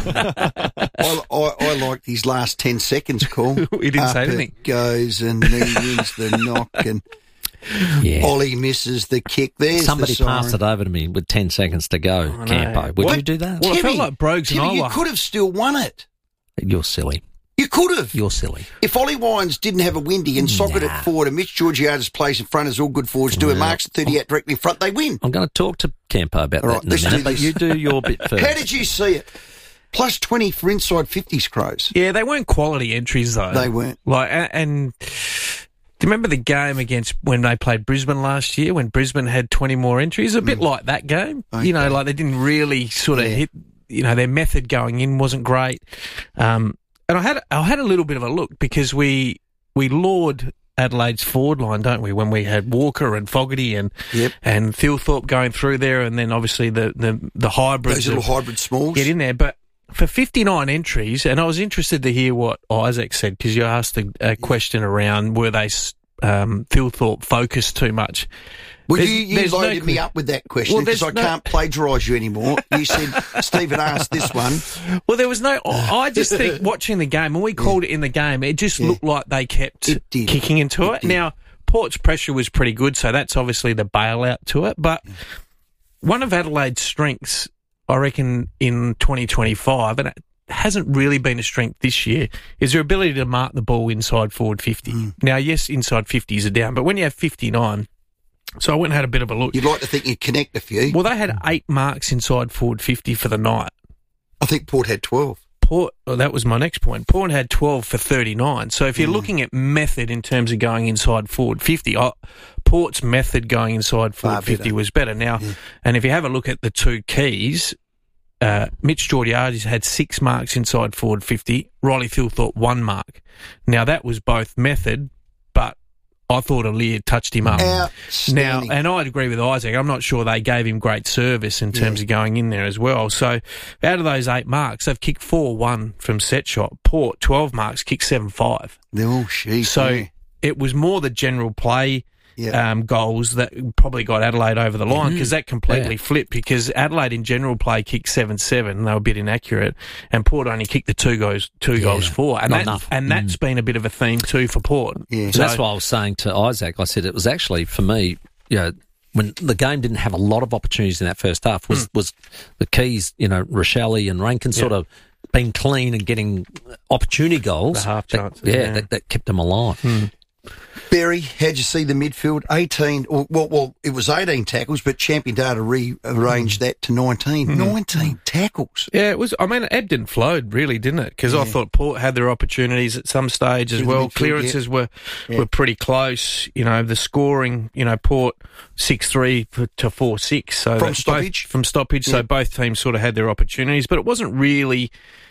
I liked his last 10 seconds call. He didn't say anything. It goes and he wins the knock and Ollie misses the kick. There's Somebody the siren. passed it over to me with 10 seconds to go, Campo. Would you do that? Well, it felt like Brogues and Timmy, I you could have still won it. You're silly. You could have. You're silly. If Ollie Wines didn't have a windy and socket it forward and Mitch Georgiades plays in front as all good forwards do and marks 38 directly in front, they win. I'm going to talk to Campo about that in a minute, but you do your bit first. How did you see it? Plus 20 for inside 50s, Crows. Yeah, they weren't quality entries, though. They weren't. And do you remember the game against when they played Brisbane last year, when Brisbane had 20 more entries? A bit like that game. Okay. You know, like they didn't really sort of hit, you know, their method going in wasn't great. And I had a little bit of a look because we laud Adelaide's forward line, don't we? When we had Walker and Fogarty and Thilthorpe going through there, and then obviously the hybrids, those little hybrid smalls, get in there. But for 59 entries, and I was interested to hear what Isaac said because you asked a question around were they Thilthorpe focused too much. Well, you loaded me up with that question because I can't plagiarise you anymore. You said, Stephen asked this one. Well, there was no... I just think watching the game, when we called it in the game, it just looked like they kept kicking into it. Now, Port's pressure was pretty good, so that's obviously the bailout to it. But one of Adelaide's strengths, I reckon, in 2025, and it hasn't really been a strength this year, is their ability to mark the ball inside forward 50. Now, yes, inside 50s are down, but when you have 59... So I went and had a bit of a look. You'd like to think you'd connect a few. Well, they had 8 marks inside forward 50 for the night. I think Port had 12. That was my next point. Port had 12 for 39. So if you're looking at method in terms of going inside forward 50, Port's method going inside forward 50 was better. Now, and if you have a look at the two keys, Mitch Georgiades had 6 marks inside forward 50. Riley Thilthorpe 1 mark. Now, that was both method, but I thought Aliir touched him up. Now, and I'd agree with Isaac. I'm not sure they gave him great service in terms of going in there as well. So, out of those 8 marks, they've kicked 4-1 from set shot. Port, 12 marks, kicked 7-5. Oh, sheesh. So, it was more the general play goals that probably got Adelaide over the line because that completely flipped because Adelaide in general play kicked 7-7. They were a bit inaccurate and Port only kicked the two goals for. And, that's been a bit of a theme too for Port. Yeah. So that's why I was saying to Isaac, I said it was actually, for me, you know, when the game didn't have a lot of opportunities in that first half, was the keys, you know, Rochelle and Rankin sort of being clean and getting opportunity goals. The half chances. That kept them alive. Barry, how'd you see the midfield? 18, well, it was 18 tackles, but Champion Data rearranged that to 19. 19 tackles. Yeah, it was. I mean, it ebbed and flowed, really, didn't it? Because I thought Port had their opportunities at some stage as well. Clearances were pretty close. You know, the scoring, you know, Port 6-3 to 4-6. So from stoppage? From stoppage, so both teams sort of had their opportunities, but it wasn't really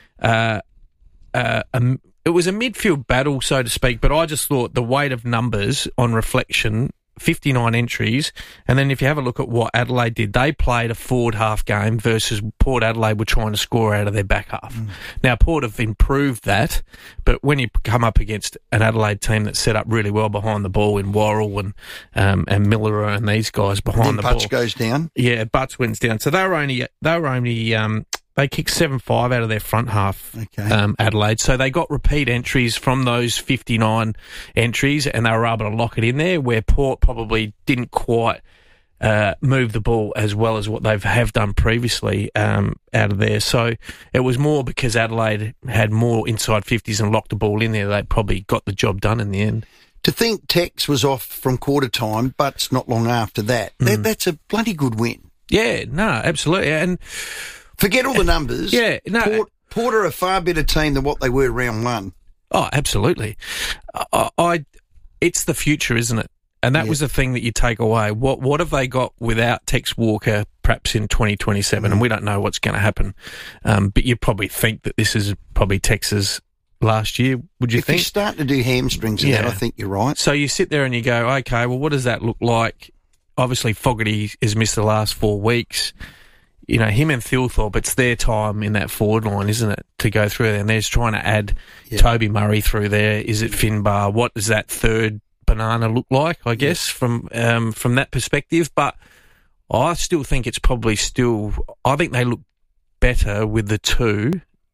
it was a midfield battle, so to speak, but I just thought the weight of numbers on reflection, 59 entries, and then if you have a look at what Adelaide did, they played a forward half game versus Port Adelaide were trying to score out of their back half. Now, Port have improved that, but when you come up against an Adelaide team that's set up really well behind the ball in Worrell and Miller and these guys behind the ball. Butch goes down. Yeah, Butch went down. So they were only they kicked 7-5 out of their front half, Adelaide. So they got repeat entries from those 59 entries and they were able to lock it in there where Port probably didn't quite move the ball as well as what they have done previously out of there. So it was more because Adelaide had more inside 50s and locked the ball in there. They probably got the job done in the end. To think Tex was off from quarter time, but not long after that, that's a bloody good win. Yeah, no, absolutely. And forget all the numbers. Yeah, no. Port are a far better team than what they were round one. Oh, absolutely. It's the future, isn't it? And that was the thing that you take away. What have they got without Tex Walker perhaps in 2027? And we don't know what's going to happen. But you probably think that this is probably Tex's last year, would you think? If you're starting to do hamstrings in that, I think you're right. So you sit there and you go, okay, well, what does that look like? Obviously, Fogarty has missed the last 4 weeks. You know, him and Thilthorpe, it's their time in that forward line, isn't it, to go through there. And they're just trying to add Toby Murray through there. Is it Finbar? What does that third banana look like, I guess, from that perspective? But I still think it's probably I think they look better with the two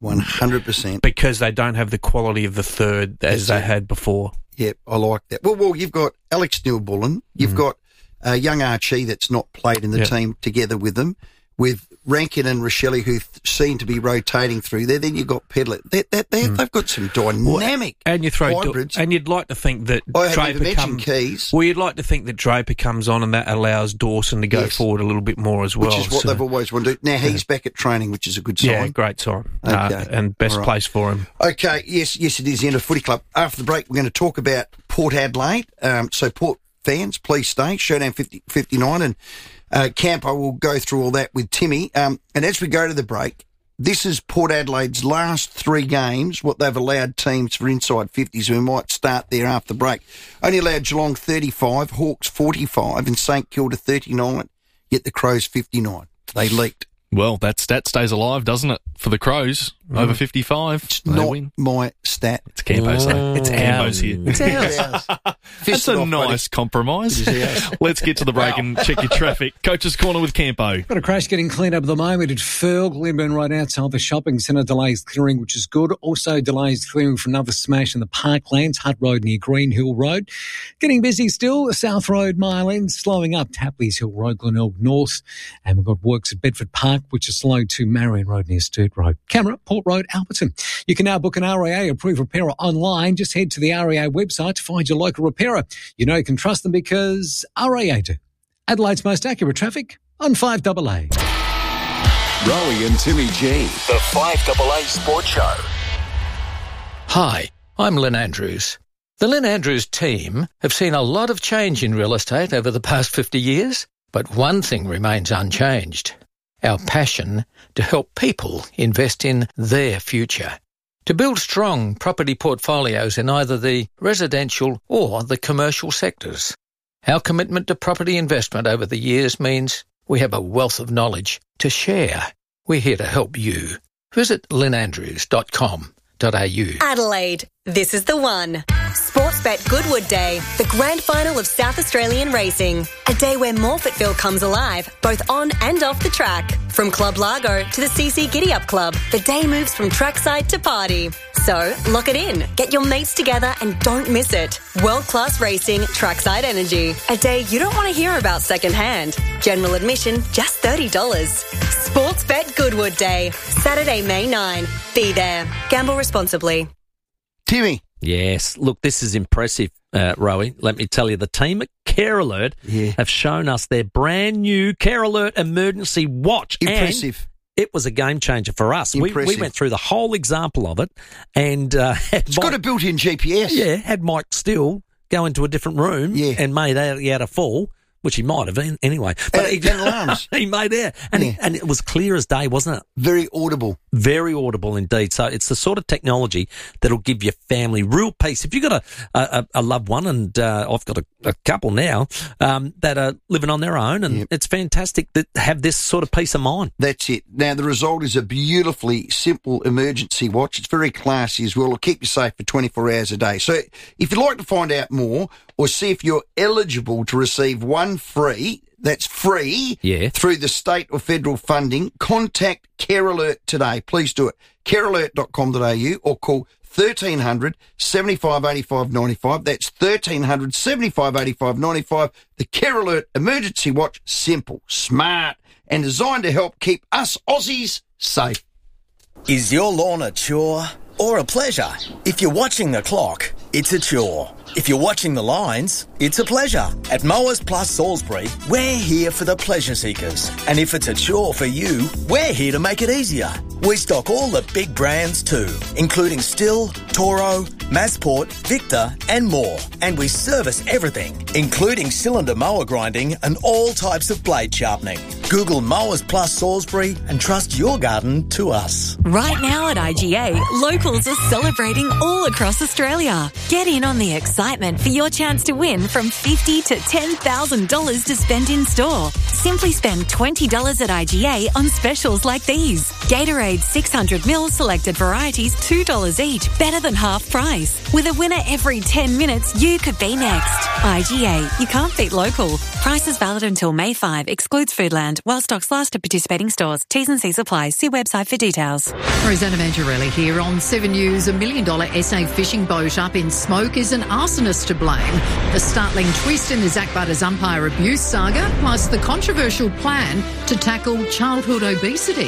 100%. because they don't have the quality of the third as they had before. Yep, I like that. Well, you've got Alex Neil-Bullen. You've got young Archie that's not played in the team together with them, with Rankin and Rochelle, who seem to be rotating through there. Then you've got Pedler. They've got some dynamic and you throw hybrids. And you'd like to think that Keys. Well, you'd like to think that Draper comes on and that allows Dawson to go forward a little bit more as well. Which is what they've always wanted to do. Now he's back at training, which is a good sign. Yeah, great sign. Okay. And best place for him. Okay, yes, it is the end of Footy Club. After the break, we're going to talk about Port Adelaide. So Port fans, please stay. Showdown 59 and Campo will go through all that with Timmy. And as we go to the break, this is Port Adelaide's last 3 games, what they've allowed teams for inside 50s. We might start there after the break. Only allowed Geelong 35, Hawks 45 and St Kilda 39, yet the Crows 59. They leaked. Well, that stat stays alive, doesn't it, for the Crows? Over 55, It's they not win. my stat. It's Campo's stat. It's Campo's here. It's ours. That's a nice compromise. Let's get to the break and check your traffic. Coach's Corner with Campo. Got a crash getting cleaned up at the moment at Ferg, Glenburn right outside the shopping centre. Delays clearing, which is good. Also delays clearing for another smash in the Parklands, Hutt Road near Green Hill Road. Getting busy still, South Road, Mile End, slowing up Tapley's Hill Road, Glenelg North. And we've got works at Bedford Park, which is slow to Marion Road near Sturt Road. Camera, Port Road, Alberton. You can now book an RAA approved repairer online. Just head to the RAA website to find your local repairer. You know you can trust them because RAA do. Adelaide's most accurate traffic on 5AA. Rowie and Timmy G. The 5AA Sports Show. Hi, I'm Lynn Andrews. The Lynn Andrews team have seen a lot of change in real estate over the past 50 years, but one thing remains unchanged. Our passion to help people invest in their future. To build strong property portfolios in either the residential or the commercial sectors. Our commitment to property investment over the years means we have a wealth of knowledge to share. We're here to help you. Visit lynnandrews.com.au. Adelaide, this is the one. Sportsbet Goodwood Day, the grand final of South Australian racing. A day where Morfettville comes alive, both on and off the track. From Club Largo to the CC Giddy Up Club, the day moves from trackside to party. So, lock it in, get your mates together and don't miss it. World-class racing, trackside energy. A day you don't want to hear about secondhand. General admission, just $30. Sportsbet Goodwood Day, Saturday, May 9. Be there. Gamble responsibly. Timmy. Yes. Look, this is impressive, Rowie. Let me tell you, the team at Care Alert have shown us their brand new Care Alert emergency watch. Impressive. And it was a game changer for us. We went through the whole example of it. And it's got a built-in GPS. Yeah, had Mike Still go into a different room and made out he had a fall, which he might have anyway. But alarms. He made out. And it was clear as day, wasn't it? Very audible. Very audible indeed. So it's the sort of technology that'll give your family real peace. If you've got a loved one, and I've got a couple now that are living on their own, and it's fantastic to have this sort of peace of mind. That's it. Now, the result is a beautifully simple emergency watch. It's very classy as well. It'll keep you safe for 24 hours a day. So if you'd like to find out more or see if you're eligible to receive one free, that's free, through the state or federal funding, contact Care Alert today. Please do it. carealert.com.au or call 1300 75 85 95. That's 1300 75 85 95. The Care Alert Emergency Watch. Simple, smart, and designed to help keep us Aussies safe. Is your lawn a chore or a pleasure? If you're watching the clock, it's a chore. If you're watching the lines, it's a pleasure. At Mowers Plus Salisbury, we're here for the pleasure seekers. And if it's a chore for you, we're here to make it easier. We stock all the big brands too, including Still, Toro, Massport, Victor and more. And we service everything, including cylinder mower grinding and all types of blade sharpening. Google Mowers Plus Salisbury and trust your garden to us. Right now at IGA, locals are celebrating all across Australia. Get in on the excitement excitement for your chance to win from $50,000 to $10,000 to spend in store. Simply spend $20 at IGA on specials like these. Gatorade 600ml selected varieties, $2 each, better than half price. With a winner every 10 minutes, you could be next. IGA, you can't beat local. Prices valid until May 5. Excludes Foodland. While stocks last at participating stores. T's and C's apply. See website for details. Rosanna Mangiarelli here on 7 News. $1 million SA fishing boat up in smoke. Is an arsonist to blame? The startling twist in the Zach Butters umpire abuse saga, plus the controversial plan to tackle childhood obesity.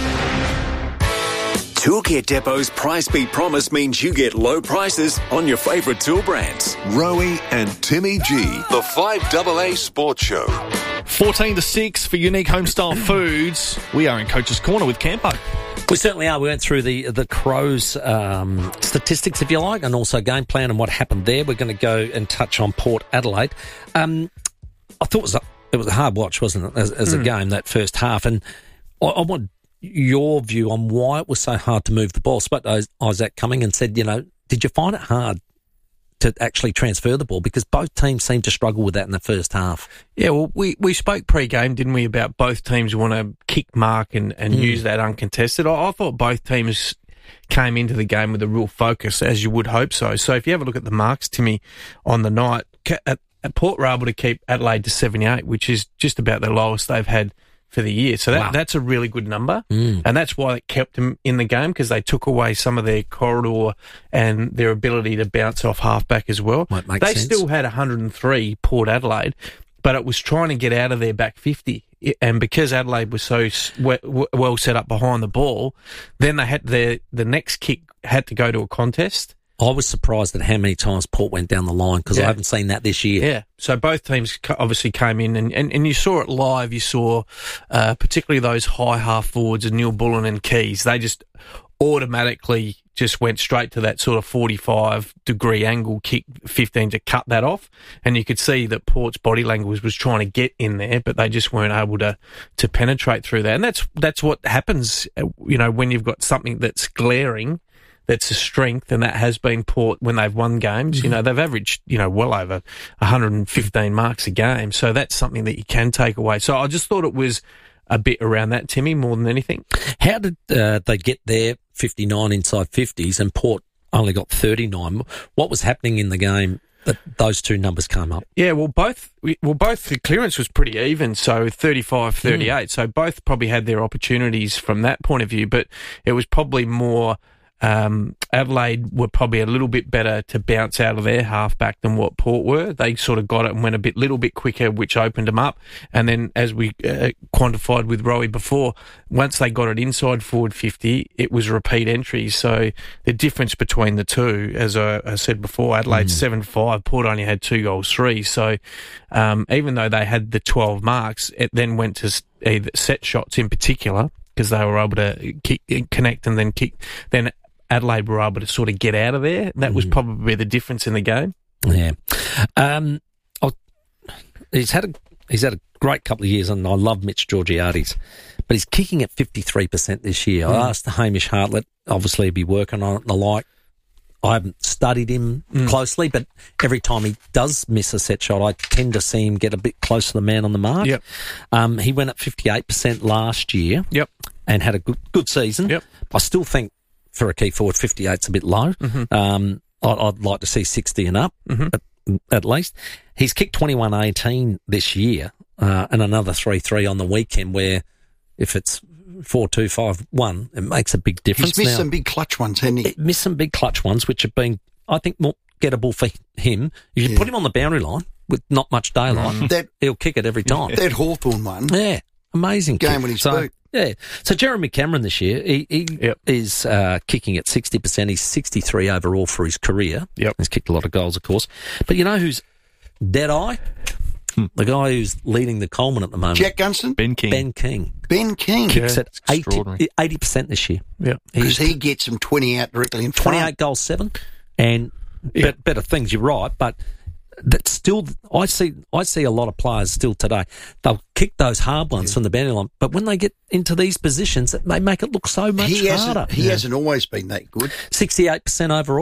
Toolkit Depot's Price Beat Promise means you get low prices on your favourite tool brands. Rowie and Timmy G, the 5AA Sports Show. 14 to 6 for Unique Homestyle Foods. We are in Coach's Corner with Campo. We certainly are. We went through the Crows statistics, if you like, and also game plan and what happened there. We're going to go and touch on Port Adelaide. I thought it was a hard watch, wasn't it, as a game, that first half. And I want your view on why it was so hard to move the ball. I spoke to Isaac Cumming and said, did you find it hard to actually transfer the ball? Because both teams seemed to struggle with that in the first half. Yeah, well, we spoke pre-game, didn't we, about both teams want to kick mark and use that uncontested. I thought both teams came into the game with a real focus, as you would hope so. So if you have a look at the marks, Timmy, on the night, at Port were able to keep Adelaide to 78, which is just about the lowest they've had for the year. So that's a really good number. And that's why it kept them in the game, because they took away some of their corridor and their ability to bounce off halfback as well. They still had 103, Port Adelaide, but it was trying to get out of their back 50. And because Adelaide was so well set up behind the ball, then they had the next kick had to go to a contest. I was surprised at how many times Port went down the line, because I haven't seen that this year. Yeah, so both teams obviously came in, and you saw it live. You saw particularly those high half forwards of Neil Bullen and Keys. They just automatically just went straight to that sort of 45-degree angle kick 15 to cut that off. And you could see that Port's body language was trying to get in there, but they just weren't able to penetrate through that. And that's what happens, when you've got something that's glaring, that's a strength, and that has been Port when they've won games. They've averaged, well over 115 marks a game. So that's something that you can take away. So I just thought it was a bit around that, Timmy, more than anything. How did they get their 59 inside 50s and Port only got 39? What was happening in the game that those two numbers came up? Yeah, both the clearance was pretty even, so 35-38. So both probably had their opportunities from that point of view, but it was probably more Adelaide were probably a little bit better to bounce out of their halfback than what Port were. They sort of got it and went a little bit quicker, which opened them up. And then, as we quantified with Rowie before, once they got it inside forward 50, it was repeat entries. So the difference between the two, as I said before, Adelaide 7-5, Port only had 2 goals, 3. So even though they had the 12 marks, it then went to either set shots in particular, because they were able to connect and then kick. Then Adelaide were able to sort of get out of there. That was probably the difference in the game. Yeah. He's had a great couple of years, and I love Mitch Georgiades, but he's kicking at 53% this year. I asked Hamish Hartlett, obviously he'd be working on it and the like. I haven't studied him closely, but every time he does miss a set shot, I tend to see him get a bit close to the man on the mark. Yep. He went at 58% last year. Yep. And had a good season. Yep. I still think for a key forward, 58's a bit low. I'd like to see 60 and up, at least. He's kicked 21-18 this year, and another 3-3 on the weekend, where if it's 4-2, 5-1, it makes a big difference. He's missed some big clutch ones, hasn't he? Missed some big clutch ones, which have been, I think, more gettable for him. You put him on the boundary line with not much daylight, he'll kick it every time. That Hawthorn one. Yeah, amazing game kick. when he's boot. Yeah. So Jeremy Cameron this year, he is kicking at 60%. He's 63 overall for his career. Yep. He's kicked a lot of goals, of course. But you know who's dead eye? The guy who's leading the Coleman at the moment. Jack Gunston? Ben King. Ben King. Kicks at 80% this year. Yeah. Because he gets them 20 out directly in front. 28 goals, 7. And better things, you're right, but that's still, I see a lot of players still today. They'll kick those hard ones from the boundary line, but when they get into these positions, they make it look so much harder. He hasn't always been that good. 68% overall.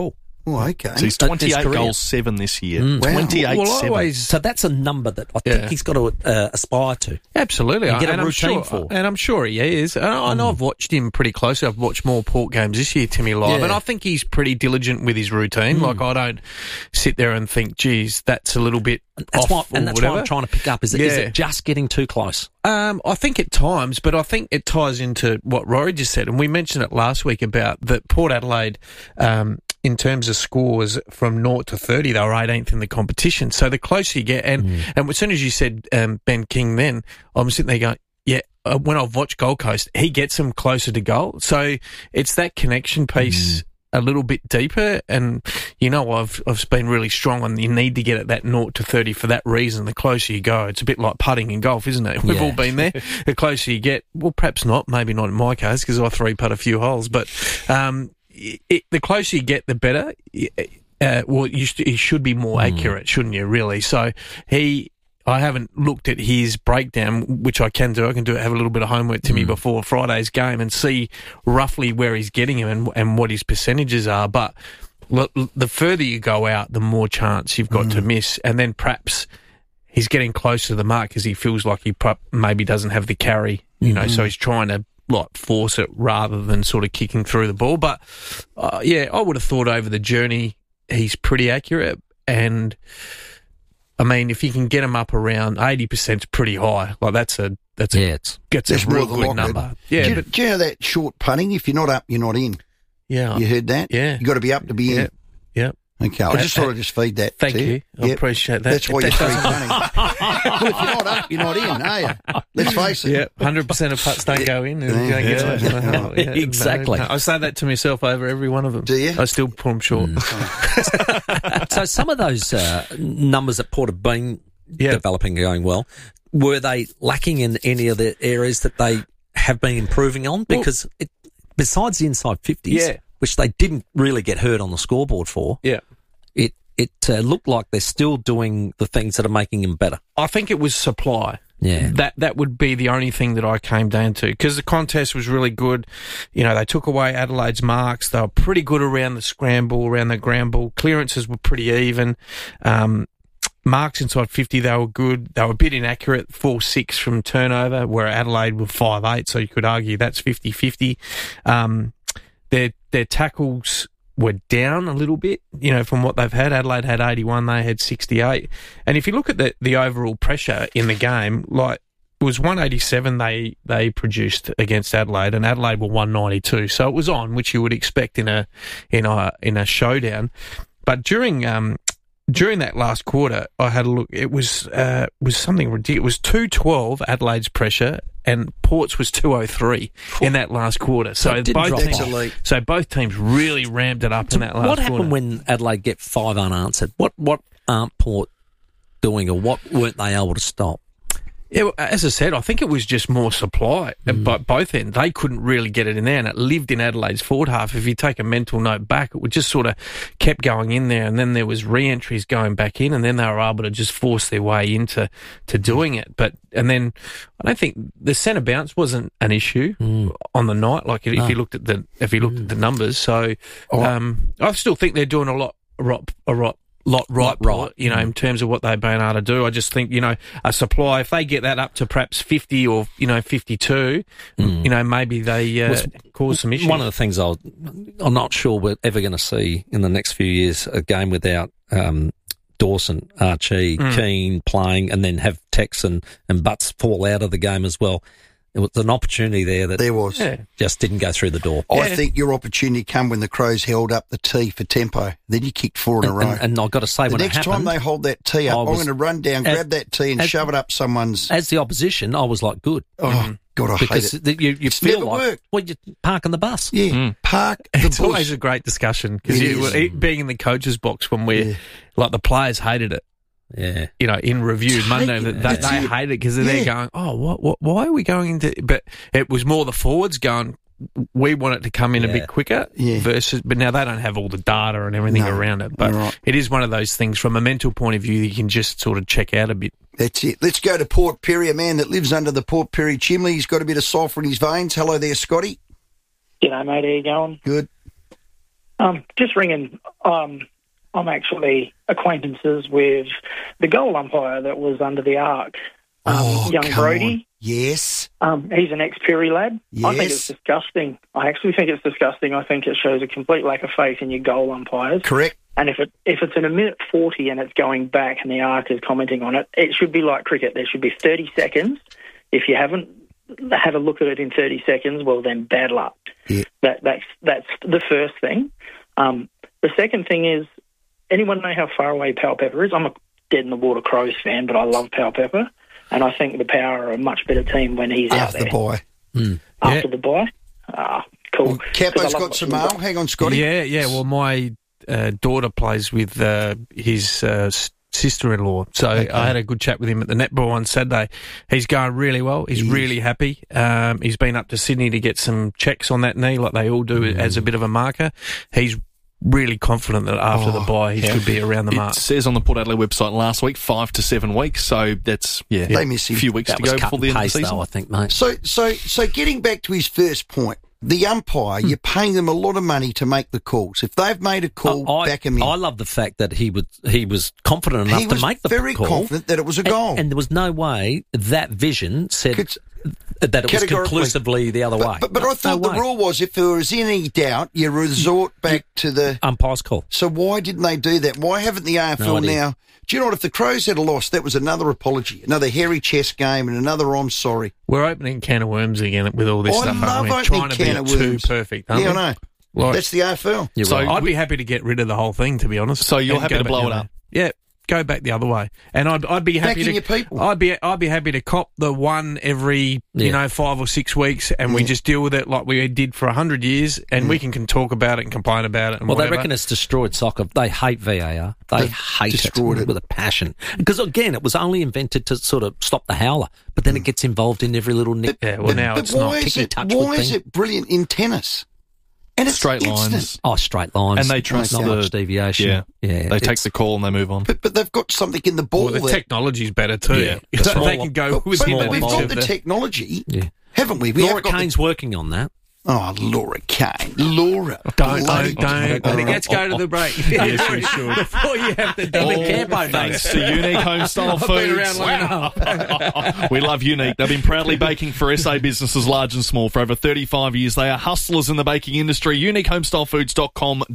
Oh, okay. So he's 28 goals, 7 this year. Wow. 28-7. So that's a number that I think he's got to aspire to. Absolutely. And get a I'm routine sure, for. And I'm sure he is. And I know I've watched him pretty closely. I've watched more Port games this year, Timmy, live, and I think he's pretty diligent with his routine. Like, I don't sit there and think, geez, that's a little bit off why I'm trying to pick up. Is it just getting too close? I think at times, but I think it ties into what Rory just said, and we mentioned it last week about that Port Adelaide, in terms of scores from 0 to 30, they were 18th in the competition. So the closer you get, and as soon as you said Ben King then, I'm sitting there going, when I've watched Gold Coast, he gets them closer to goal. So it's that connection piece a little bit deeper, and I've been really strong on you need to get at that 0 to 30 for that reason. The closer you go, it's a bit like putting in golf, isn't it? We've all been there. The closer you get, well, perhaps not, maybe not in my case because I 3-putt a few holes, but the closer you get, the better. He should be more accurate, shouldn't you, really? So I haven't looked at his breakdown, which I can do. I can have a little bit of homework, Timmy, before Friday's game and see roughly where he's getting him and what his percentages are. But the further you go out, the more chance you've got to miss. And then perhaps he's getting closer to the mark because he feels like he maybe doesn't have the carry, so he's trying to force it rather than sort of kicking through the ball. But, I would have thought over the journey he's pretty accurate. And, I mean, if you can get him up around 80%, it's pretty high. Like, that's a real good number. Yeah, do you know that short putting? If you're not up, you're not in. Yeah. You heard that? Yeah. You got to be up to be in. Yeah. Okay, I just thought I'd just feed that. Thank you. I appreciate that. That's why you're free money. Well, if you're not up, you're not in, are you? Let's face it. Yeah, 100% of putts don't go in. Exactly. No, I say that to myself over every one of them. Do you? I still pull them short. So some of those numbers that Port have been developing are going well. Were they lacking in any of the areas that they have been improving on? Because besides the inside 50s, which they didn't really get hurt on the scoreboard for, it looked like they're still doing the things that are making them better. I think it was supply. Yeah. That would be the only thing that I came down to, because the contest was really good. They took away Adelaide's marks. They were pretty good around the scramble, around the ground ball. Clearances were pretty even. Marks inside 50, they were good. They were a bit inaccurate, 4-6 from turnover, where Adelaide were 5-8, so you could argue that's 50-50. Their tackles were down a little bit, from what they've had. Adelaide had 81, they had 68. And if you look at the overall pressure in the game, like, it was 187 they produced against Adelaide, and Adelaide were 192. So it was on, which you would expect in a showdown. But during that last quarter, I had a look. It was something ridiculous. It was 212 Adelaide's pressure, and Port's was 203 in that last quarter. So both teams really ramped it up in that last quarter. What happened when Adelaide get 5 unanswered? What aren't Port doing, or what weren't they able to stop? Yeah, as I said, I think it was just more supply at both ends. They couldn't really get it in there, and it lived in Adelaide's forward half. If you take a mental note back, it would just sort of kept going in there, and then there was re-entries going back in, and then they were able to just force their way into doing it. And then I don't think the centre bounce wasn't an issue on the night. Like if you looked at the numbers, so I still think they're doing a lot right, in terms of what they've been able to do. I just think, a supply, if they get that up to perhaps 50 or, 52, maybe they cause some issues. One of the things I'm not sure we're ever going to see in the next few years, a game without Dawson, Archie, Keane playing, and then have Tex and Butts fall out of the game as well. It was an opportunity that just didn't go through the door. I think your opportunity come when the Crows held up the tee for tempo. Then you kicked 4 in a row. And I've got to say, when it happened, the next time they hold that tee up, I'm going to run down, grab that tee and shove it up someone's... As the opposition, I was like, good. Oh, God, I hate it. Because you feel like, worked. well, you're parking the bus. Yeah, park the bus. It's always a great discussion, because being in the coach's box when like, the players hated it. Yeah, in review Monday, they hate it because they're going, oh, why are we going into? But it was more the forwards going, we want it to come in a bit quicker versus. But now they don't have all the data and everything around it. But it is one of those things from a mental point of view that you can just sort of check out a bit. That's it. Let's go to Port Pirie, a man that lives under the Port Pirie chimney. He's got a bit of sulphur in his veins. Hello there, Scotty. G'day, mate. How you going? Good. Just ringing. I'm actually acquaintances with the goal umpire that was under the arc, young Brody. Yes. He's an ex-Perry lad. Yes. I think it's disgusting. I actually think it's disgusting. I think it shows a complete lack of faith in your goal umpires. Correct. And if it's in a minute 40 and it's going back and the arc is commenting on it, it should be like cricket. There should be 30 seconds. If you haven't had a look at it in 30 seconds, well, then bad luck. Yeah. That's the first thing. The second thing is, anyone know how far away Powell Pepper is? I'm a dead-in-the-water Crows fan, but I love Powell Pepper, and I think the Power are a much better team when he's out there. After the bye. Cool. Well, Capo's got some mail. Hang on, Scotty. Yeah. Well, my daughter plays with his sister-in-law, so I had a good chat with him at the netball on Saturday. He's going really well. He's really happy. He's been up to Sydney to get some checks on that knee, like they all do, as a bit of a marker. He's really confident that after the bye he could be around the mark. It says on the Port Adelaide website last week 5 to 7 weeks, so that's they miss him. A few weeks to go before the end of the season. Though, I think, mate. So getting back to his first point, the umpire, you're paying them a lot of money to make the calls. If they've made a call, back him in. I love the fact that he was confident enough to make the call. He was very confident that it was a goal. And there was no way that vision said that it was conclusively the other way. But I thought the rule was if there was any doubt, you resort back to the umpire's call. So why didn't they do that? Why haven't the AFL now? Do you know what? If the Crows had lost, that was another apology, another hairy chest game, and another I'm sorry. We're opening a can of worms again with all this stuff. We're trying to be too perfect, aren't we? I know. Like, that's the AFL. So I'd be happy to get rid of the whole thing, to be honest. So you're happy to blow it up? Yeah. Go back the other way, and I'd be happy Backing your people. I'd be happy to cop the one every 5 or 6 weeks, and we just deal with it like we did for 100 years, and we can talk about it and complain about it. And they reckon it's destroyed soccer. They hate VAR. They hate it with a passion because again, it was only invented to sort of stop the howler, but then it gets involved in every little nick. Now it's not. Why is it brilliant in tennis? And it's straight instant. lines. Oh, straight lines. And they trust not much deviation. Yeah. They take the call and they move on. But they've got something in the ball. Well, the technology's better too. Yeah. They can go with but we've got the technology, haven't we? Laura Kane's working on that. Oh, Laura Kane. Laura. Don't. Let's go to the break. Yes, we should. Before you have to do it. Thanks to Unique Homestyle Foods. We love Unique. They've been proudly baking for SA businesses large and small for over 35 years. They are hustlers in the baking industry. UniqueHomestylefoods.com.au.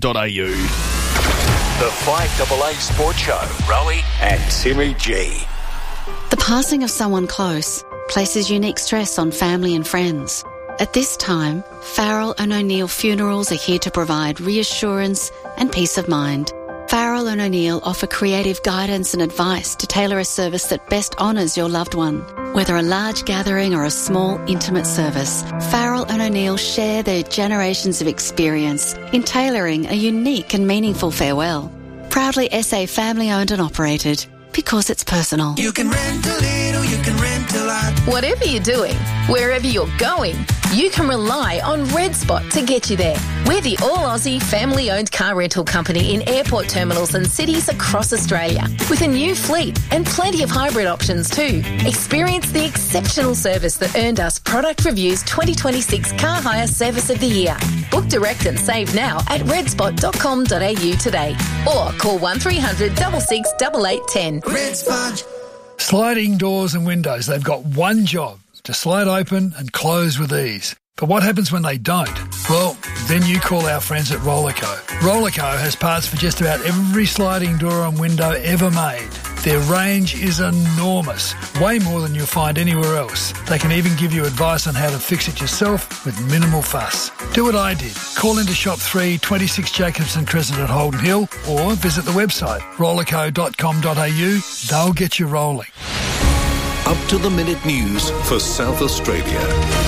The 5AA Sports Show. Rowie and Timmy G. The passing of someone close places unique stress on family and friends. At this time, Farrell and O'Neill Funerals are here to provide reassurance and peace of mind. Farrell and O'Neill offer creative guidance and advice to tailor a service that best honours your loved one. Whether a large gathering or a small, intimate service, Farrell and O'Neill share their generations of experience in tailoring a unique and meaningful farewell. Proudly SA family-owned and operated, because it's personal. You can rent a little, you can rent a lot. Whatever you're doing, wherever you're going, you can rely on Red Spot to get you there. We're the all-Aussie family-owned car rental company in airport terminals and cities across Australia, with a new fleet and plenty of hybrid options too. Experience the exceptional service that earned us Product Review's 2026 Car Hire Service of the Year. Book direct and save now at redspot.com.au today, or call 1300 66 8810. Red Spot. Sliding doors and windows, they've got one job: to slide open and close with ease. But what happens when they don't? Well, then you call our friends at Rollerco. Rollerco has parts for just about every sliding door and window ever made. Their range is enormous, way more than you'll find anywhere else. They can even give you advice on how to fix it yourself with minimal fuss. Do what I did. Call into Shop 3, 26 Jacobson Crescent at Holden Hill, or visit the website rollerco.com.au. They'll get you rolling. Up-to-the-minute news for South Australia.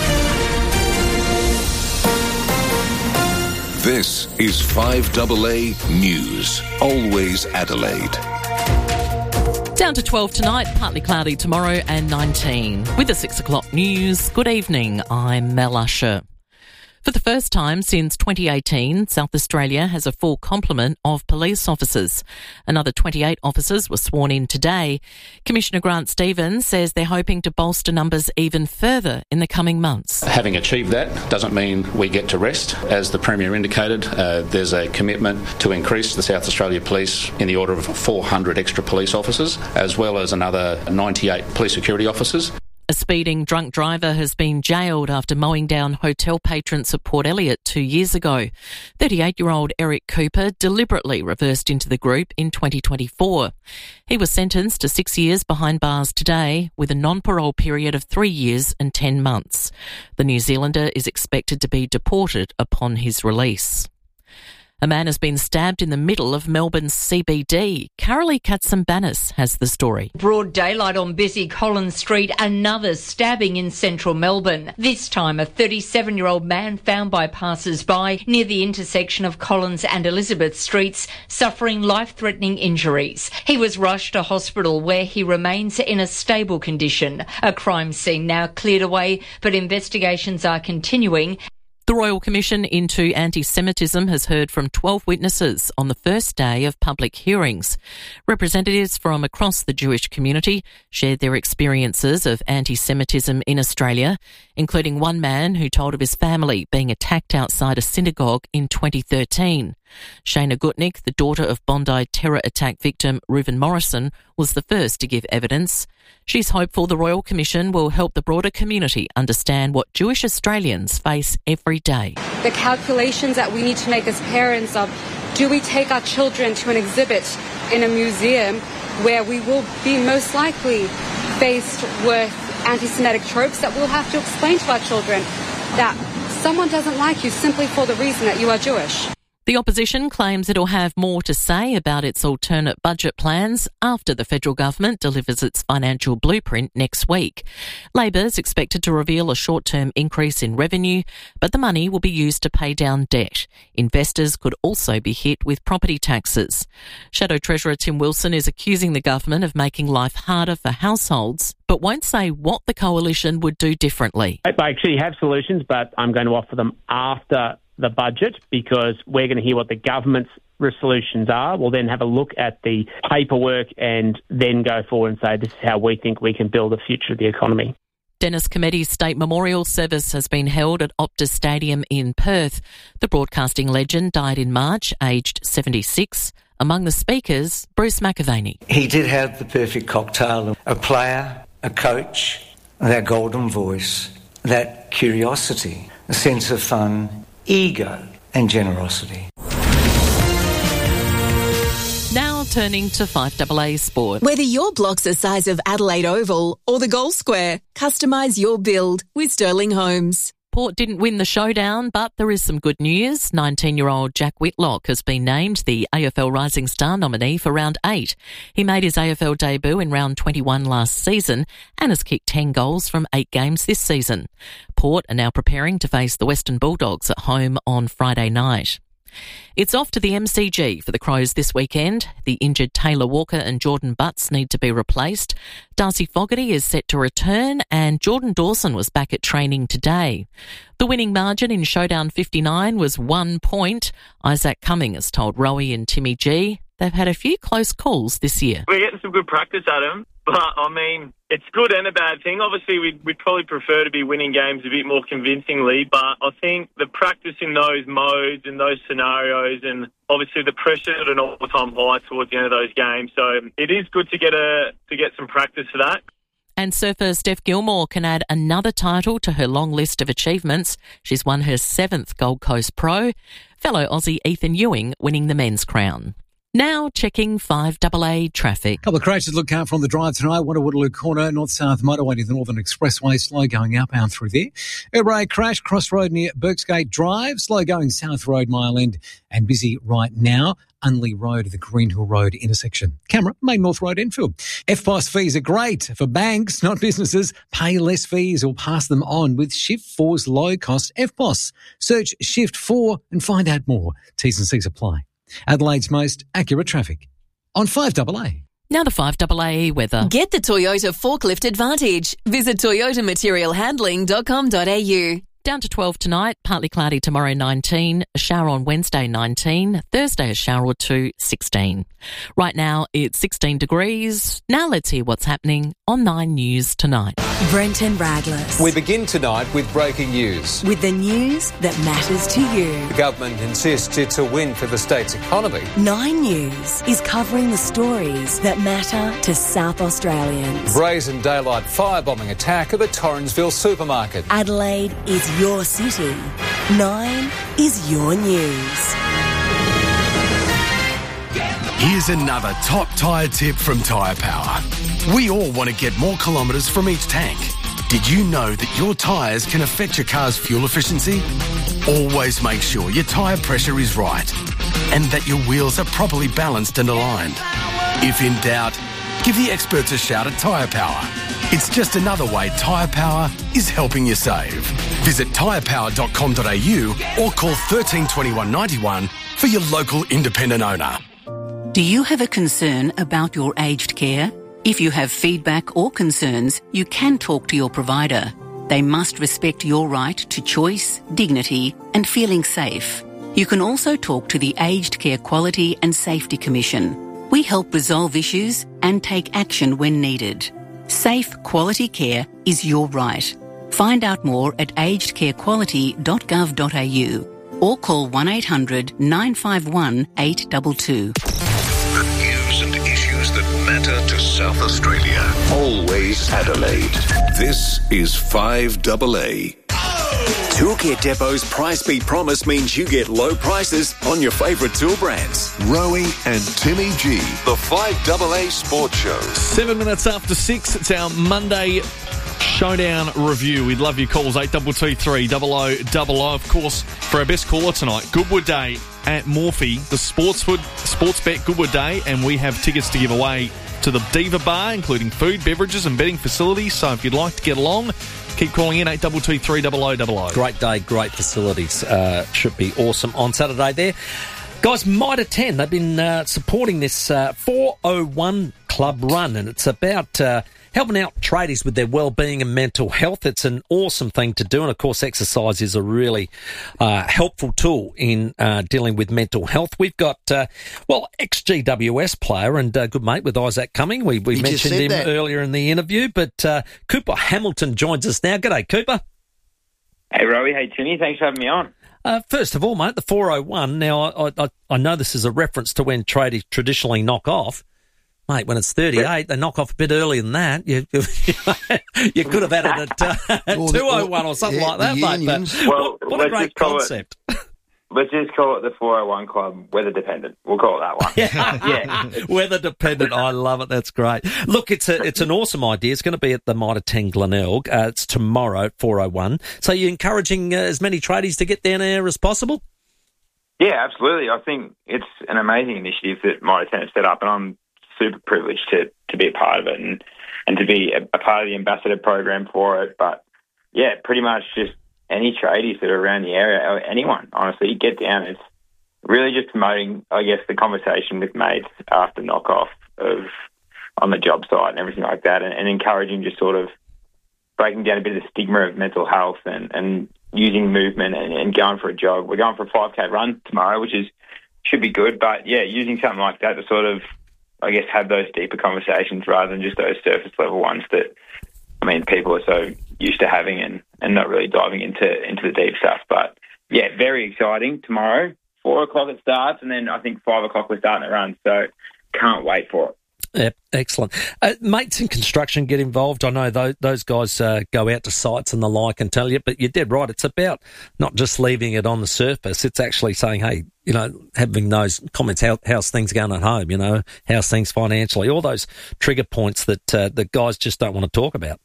This is 5AA News. Always Adelaide. Down to 12 tonight, partly cloudy tomorrow and 19. With the 6 o'clock news, good evening, I'm Mel Usher. For the first time since 2018, South Australia has a full complement of police officers. Another 28 officers were sworn in today. Commissioner Grant Stevens says they're hoping to bolster numbers even further in the coming months. Having achieved that doesn't mean we get to rest. As the Premier indicated, there's a commitment to increase the South Australia Police in the order of 400 extra police officers, as well as another 98 police security officers. A speeding drunk driver has been jailed after mowing down hotel patrons at Port Elliot 2 years ago. 38-year-old Eric Cooper deliberately reversed into the group in 2024. He was sentenced to 6 years behind bars today, with a non-parole period of 3 years and 10 months. The New Zealander is expected to be deported upon his release. A man has been stabbed in the middle of Melbourne's CBD. Carolee Katsambanis has the story. Broad daylight on busy Collins Street, another stabbing in central Melbourne. This time a 37-year-old man found by passers-by near the intersection of Collins and Elizabeth Streets, suffering life-threatening injuries. He was rushed to hospital where he remains in a stable condition. A crime scene now cleared away, but investigations are continuing. The Royal Commission into Anti-Semitism has heard from 12 witnesses on the first day of public hearings. Representatives from across the Jewish community shared their experiences of anti-Semitism in Australia, including one man who told of his family being attacked outside a synagogue in 2013. Shana Gutnick, the daughter of Bondi terror attack victim Reuven Morrison, was the first to give evidence. She's hopeful the Royal Commission will help the broader community understand what Jewish Australians face every day. The calculations that we need to make as parents of, do we take our children to an exhibit in a museum where we will be most likely faced with anti-Semitic tropes that we'll have to explain to our children that someone doesn't like you simply for the reason that you are Jewish. The opposition claims it'll have more to say about its alternate budget plans after the federal government delivers its financial blueprint next week. Labor's expected to reveal a short-term increase in revenue, but the money will be used to pay down debt. Investors could also be hit with property taxes. Shadow Treasurer Tim Wilson is accusing the government of making life harder for households, but won't say what the coalition would do differently. I actually have solutions, but I'm going to offer them after the budget, because we're going to hear what the government's solutions are. We'll then have a look at the paperwork and then go forward and say this is how we think we can build the future of the economy. Dennis Cometty's state memorial service has been held at Optus Stadium in Perth. The broadcasting legend died in March, aged 76. Among the speakers, Bruce McAvaney. He did have the perfect cocktail: a player, a coach, that golden voice, that curiosity, a sense of fun, ego and generosity. Now turning to 5AA Sport. Whether your block's the size of Adelaide Oval or the Goal Square, customise your build with Sterling Homes. Port didn't win the showdown, but there is some good news. 19-year-old Jack Whitlock has been named the AFL Rising Star nominee for Round 8. He made his AFL debut in Round 21 last season and has kicked 10 goals from 8 games this season. Port are now preparing to face the Western Bulldogs at home on Friday night. It's off to the MCG for the Crows this weekend. The injured Taylor Walker and Jordan Butts need to be replaced. Darcy Fogarty is set to return and Jordan Dawson was back at training today. The winning margin in Showdown 59 was 1 point. Isaac Cumming has told Rowie and Timmy G they've had a few close calls this year. We're getting some good practice at them, but I mean, it's good and a bad thing. Obviously, we'd probably prefer to be winning games a bit more convincingly, but I think the practice in those modes and those scenarios, and obviously the pressure at an all-time high towards the end of those games. So it is good to get some practice for that. And surfer Steph Gilmore can add another title to her long list of achievements. She's won her 7th Gold Coast Pro. Fellow Aussie Ethan Ewing winning the men's crown. Now checking 5AA traffic. Couple of crashes look out from the drive tonight. One at Waterloo Corner, North-South motorway near the Northern Expressway. Slow going outbound through there. Urbray crash, crossroad near Burksgate Drive. Slow going South Road, Mile End. And busy right now, Unley Road at the Greenhill Road intersection. Camera, Main North Road, Enfield. FPOS fees are great for banks, not businesses. Pay less fees or pass them on with Shift4's low-cost FPOS. Search Shift4 and find out more. T's and C's apply. Adelaide's most accurate traffic on 5AA. Now the 5AA weather. Get the Toyota Forklift Advantage. Visit toyotamaterialhandling.com.au. Down to 12 tonight, partly cloudy tomorrow 19, a shower on Wednesday 19, Thursday a shower or two 16. Right now it's 16 degrees. Now let's hear what's happening on 9 News tonight. Brenton Radless. We begin tonight with breaking news. With the news that matters to you. The government insists it's a win for the state's economy. 9 News is covering the stories that matter to South Australians. Brazen daylight firebombing attack at the Torrensville supermarket. Adelaide is your city. 9 is your news. Here's another top tyre tip from Tyre Power. We all want to get more kilometres from each tank. Did you know that your tyres can affect your car's fuel efficiency? Always make sure your tyre pressure is right and that your wheels are properly balanced and aligned. If in doubt, give the experts a shout at Tyre Power. It's just another way Tyre Power is helping you save. Visit tyrepower.com.au or call 13 21 91 for your local independent owner. Do you have a concern about your aged care? If you have feedback or concerns, you can talk to your provider. They must respect your right to choice, dignity, and feeling safe. You can also talk to the Aged Care Quality and Safety Commission. We help resolve issues and take action when needed. Safe, quality care is your right. Find out more at agedcarequality.gov.au or call 1800 951 822. The news and issues that matter to South Australia. Always Adelaide. This is 5AA. Toolkit Depot's Price Beat Promise means you get low prices on your favourite tool brands. Rowie and Timmy G. The 5AA Sports Show. 7 minutes after 6, it's our Monday Showdown review. We'd love your calls, 8223 0000. Of course, for our best caller tonight, Goodwood Day at Morphy, the Sportsbet Goodwood Day, and we have tickets to give away to the Diva Bar, including food, beverages and betting facilities. So if you'd like to get along, keep calling in, 8223 0000. Great day, great facilities. Should be awesome on Saturday there. Guys, Mitre 10, they've been supporting this 401 Club run, and it's about helping out tradies with their well-being and mental health. It's an awesome thing to do, and of course exercise is a really helpful tool in dealing with mental health. We've got, ex-GWS player and good mate with Isaac Cumming. We mentioned him earlier in the interview, but Cooper Hamilton joins us now. G'day, Cooper. Hey, Rowie. Hey, Timmy. Thanks for having me on. First of all, mate, the 401, now I know this is a reference to when tradies traditionally knock off. Mate, when it's 38, they knock off a bit earlier than that. You could have had it at 201 or something like that, mate. But what a great concept. Let's just call it the 401 Club, weather dependent. We'll call it that one. Yeah. Weather dependent. I love it. That's great. Look, it's an awesome idea. It's going to be at the Mitre 10 Glenelg. It's tomorrow, 401. So you're encouraging as many tradies to get down there as possible? Yeah, absolutely. I think it's an amazing initiative that Mitre 10 has set up, and I'm super privileged to be a part of it and to be a part of the ambassador program for it. But yeah, pretty much just any tradies that are around the area, or anyone, honestly, get down. It's really just promoting, I guess, the conversation with mates after knockoff on the job site and everything like that, and encouraging just sort of breaking down a bit of the stigma of mental health and using movement and going for a jog. We're going for a 5K run tomorrow, which should be good. But yeah, using something like that to sort of, I guess, have those deeper conversations rather than just those surface level ones that, I mean, people are so used to having and not really diving into the deep stuff. But yeah, very exciting. Tomorrow, 4 o'clock it starts, and then I think 5 o'clock we're starting the run. So can't wait for it. Yeah, excellent. Mates in construction get involved. I know those guys go out to sites and the like and tell you, but you're dead right. It's about not just leaving it on the surface. It's actually saying, hey, having those comments, how's things going at home, how's things financially, all those trigger points that the guys just don't want to talk about.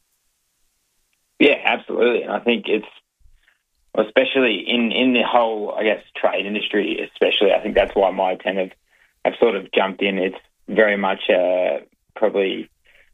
Yeah, absolutely. And I think it's, especially in the whole, I guess, trade industry, especially, I think that's why my 10 have sort of jumped in. It's very much probably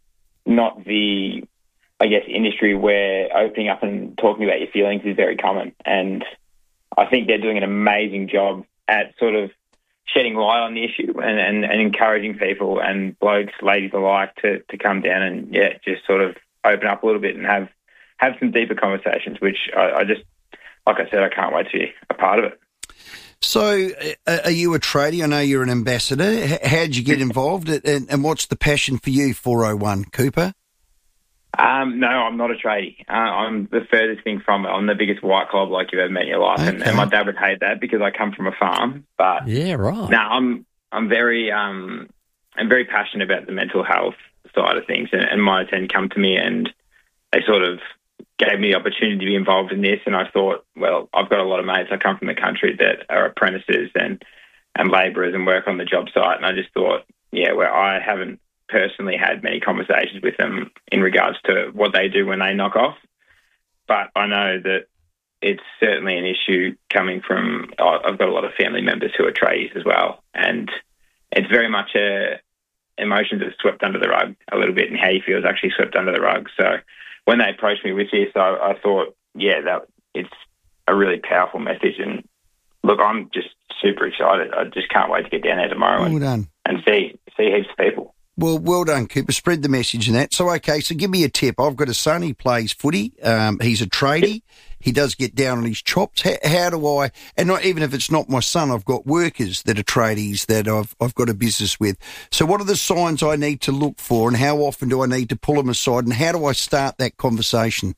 not the, I guess, industry where opening up and talking about your feelings is very common. And I think they're doing an amazing job at sort of shedding light on the issue and encouraging people and blokes, ladies alike to come down and, yeah, just sort of open up a little bit and have some deeper conversations, which I just like I said, I can't wait to be a part of it. So, are you a tradie? I know you're an ambassador. How'd you get involved, and what's the passion for you, 401, Cooper? No, I'm not a tradie. I'm the furthest thing from it. I'm the biggest white club like you've ever met in your life, and my dad would hate that because I come from a farm. But yeah, right. No, I'm very passionate about the mental health side of things, and my 10 come to me and they sort of gave me the opportunity to be involved in this, and I thought, well, I've got a lot of mates. I come from the country that are apprentices and labourers and work on the job site, and I just thought, yeah, well, I haven't personally had many conversations with them in regards to what they do when they knock off, but I know that it's certainly an issue coming from, I've got a lot of family members who are tradies as well, and it's very much emotions that are swept under the rug a little bit, and how you feel is actually swept under the rug. So when they approached me with this, I thought, yeah, that it's a really powerful message. And look, I'm just super excited. I just can't wait to get down there tomorrow and see heaps of people. Well, well done, Cooper. Spread the message in that. So, okay, so give me a tip. I've got a son. He plays footy. He's a tradie. He does get down on his chops. How do I, and not even if it's not my son, I've got workers that are tradies that I've got a business with. So what are the signs I need to look for, and how often do I need to pull them aside, and how do I start that conversation?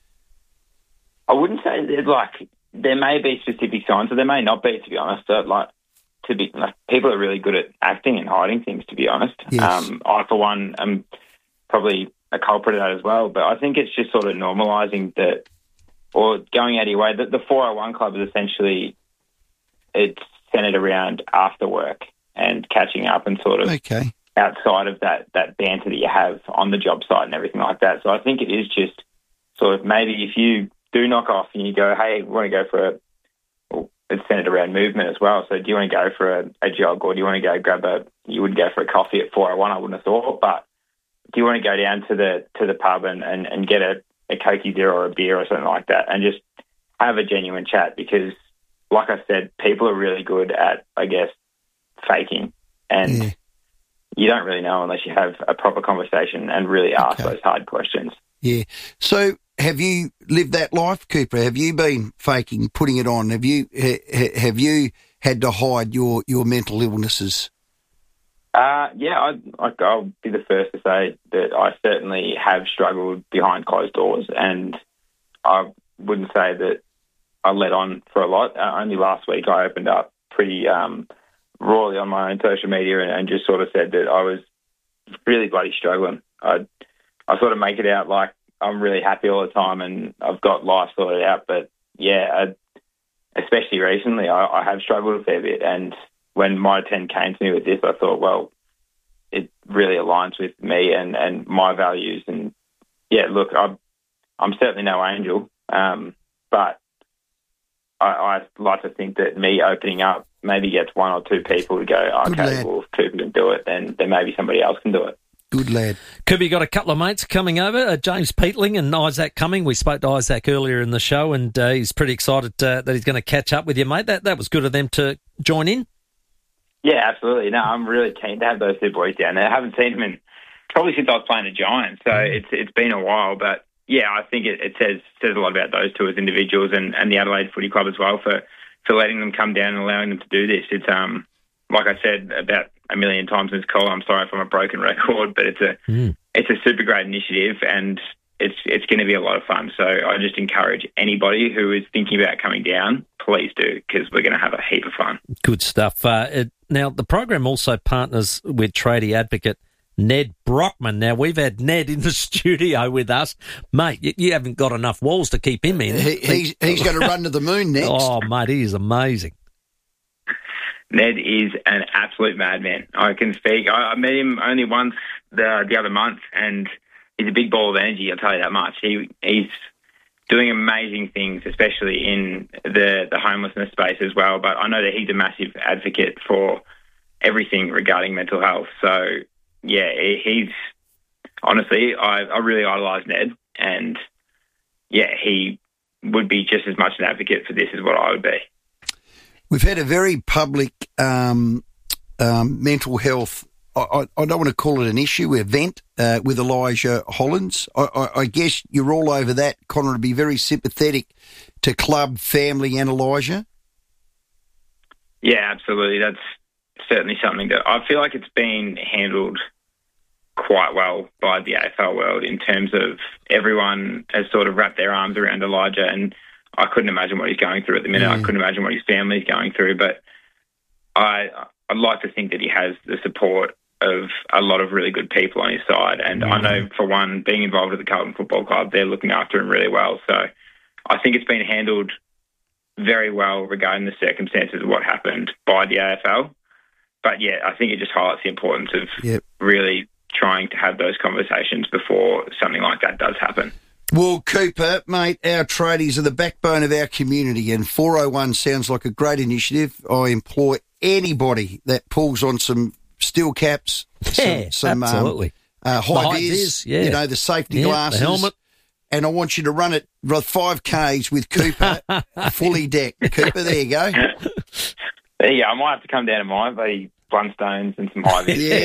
I wouldn't say that, there may be specific signs, or there may not be, to be honest. People are really good at acting and hiding things, to be honest. Yes. I, for one, am probably a culprit of that as well, but I think it's just sort of normalising that, or going out of your way. The 401 Club is essentially, it's centred around after work and catching up and sort of outside of that banter that you have on the job site and everything like that. So I think it is just sort of, maybe if you do knock off and you go, hey, we want to go for it's centred around movement as well. So do you want to go for a jog, or do you want to go you would go for a coffee at 401, I wouldn't have thought, but do you want to go down to the pub and get a Cokie Zero or a beer or something like that and just have a genuine chat? Because, like I said, people are really good at, I guess, faking, and you don't really know unless you have a proper conversation and really ask those hard questions. Yeah. So have you lived that life, Cooper? Have you been faking, putting it on? Have you had to hide your mental illnesses? Yeah, I'll be the first to say that I certainly have struggled behind closed doors, and I wouldn't say that I let on for a lot. Only last week I opened up pretty rawly on my own social media and just sort of said that I was really bloody struggling. I sort of make it out like I'm really happy all the time and I've got life sorted out, but yeah, especially recently I have struggled a fair bit, and when my 10 came to me with this, I thought, well, it really aligns with me and my values. And yeah, look, I'm certainly no angel, but I like to think that me opening up maybe gets one or two people to go, okay, well, if Cooper can do it, then maybe somebody else can do it. Good lad. Cooper, you got a couple of mates coming over, James Peatling and Isaac Cumming. We spoke to Isaac earlier in the show, and he's pretty excited that he's going to catch up with you, mate. That was good of them to join in. Yeah, absolutely. No, I'm really keen to have those two boys down there. I haven't seen them probably since I was playing the Giants, so it's been a while. But yeah, I think it says a lot about those two as individuals and the Adelaide Footy Club as well for letting them come down and allowing them to do this. It's like I said about a million times in this call, I'm sorry if I'm a broken record, but it's a super great initiative, and it's going to be a lot of fun. So I just encourage anybody who is thinking about coming down, please do, because we're going to have a heap of fun. Good stuff. Now, the program also partners with tradie advocate Ned Brockman. Now, we've had Ned in the studio with us. Mate, you haven't got enough walls to keep him in. He's going to run to the moon next. Oh, mate, he is amazing. Ned is an absolute madman. I can speak. I met him only once the other month, and he's a big ball of energy, I'll tell you that much. He's doing amazing things, especially in the homelessness space as well. But I know that he's a massive advocate for everything regarding mental health. So, yeah, he's honestly, I really idolise Ned, and, yeah, he would be just as much an advocate for this as what I would be. We've had a very public mental health I don't want to call it an issue, event with Elijah Hollands. I guess you're all over that, Connor, to be very sympathetic to club, family and Elijah. Yeah, absolutely. That's certainly something that I feel like it's been handled quite well by the AFL world in terms of everyone has sort of wrapped their arms around Elijah, and I couldn't imagine what he's going through at the minute. I couldn't imagine what his family's going through, but I'd like to think that he has the support of a lot of really good people on his side. And I know, for one, being involved with the Carlton Football Club, they're looking after him really well. So I think it's been handled very well regarding the circumstances of what happened by the AFL. But, yeah, I think it just highlights the importance of really trying to have those conversations before something like that does happen. Well, Cooper, mate, our tradies are the backbone of our community, and 401 sounds like a great initiative. I implore anybody that pulls on some steel caps, some absolutely. High vis, you know, the safety glasses, the helmet. And I want you to run it 5Ks with Cooper, fully decked. Cooper, there you go. Yeah, I might have to come down to mine, buddy. Blundstones and some high